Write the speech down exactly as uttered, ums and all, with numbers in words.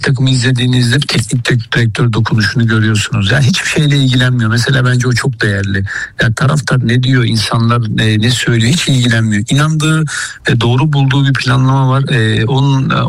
takımı izlediğinizde teknik direktör dokunuşunu görüyorsunuz. Yani hiçbir şeyle ilgilenmiyor. Mesela bence o çok değerli. Yani taraftar ne diyor, insanlar ne, ne söylüyor hiç ilgilenmiyor. İnandığı, doğru bulduğu bir planlama var. Ee, onun